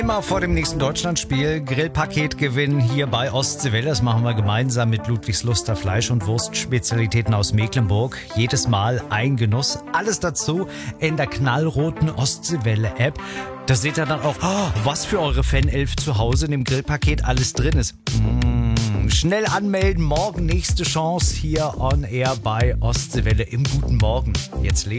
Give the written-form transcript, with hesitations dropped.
Immer vor dem nächsten Deutschlandspiel Grillpaket gewinnen hier bei Ostseewelle. Das machen wir gemeinsam mit Ludwigsluster Fleisch- und Wurstspezialitäten aus Mecklenburg. Jedes Mal ein Genuss. Alles dazu in der knallroten Ostseewelle-App. Da seht ihr dann auch, was für eure Fanelf zu Hause in dem Grillpaket alles drin ist. Schnell anmelden, morgen nächste Chance hier on air bei Ostseewelle im Guten Morgen. Jetzt Leo.